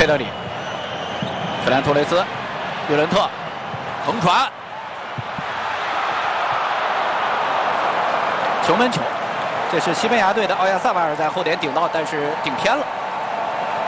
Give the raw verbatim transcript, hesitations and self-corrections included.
佩德里，弗兰托雷斯，约伦特，横传，球门球。这是西班牙队的奥亚萨瓦尔在后点顶到，但是顶偏了。